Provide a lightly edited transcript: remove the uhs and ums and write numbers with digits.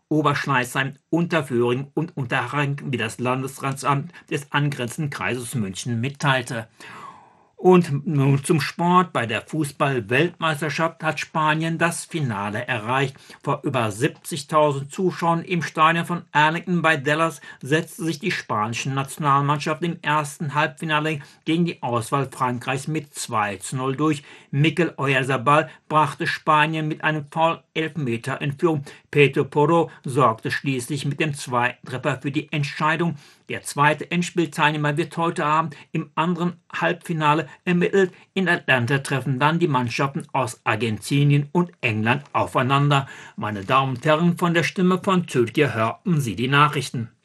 Oberschleißheim, Unterföhring und Unterhaching, wie das Landesratsamt des angrenzenden Kreises München mitteilte. Und nun zum Sport. Bei der Fußball-Weltmeisterschaft hat Spanien das Finale erreicht. Vor über 70.000 Zuschauern im Stadion von Arlington bei Dallas setzte sich die spanische Nationalmannschaft im ersten Halbfinale gegen die Auswahl Frankreichs mit 2:0 durch. Mikel Oyarzabal brachte Spanien mit einem Foul-Elfmeter in Führung. Pedro Porro sorgte schließlich mit dem zweiten Treffer für die Entscheidung. Der zweite Endspielteilnehmer wird heute Abend im anderen Halbfinale ermittelt. In Atlanta treffen dann die Mannschaften aus Argentinien und England aufeinander. Meine Damen und Herren, von der Stimme von Türkei hörten Sie die Nachrichten.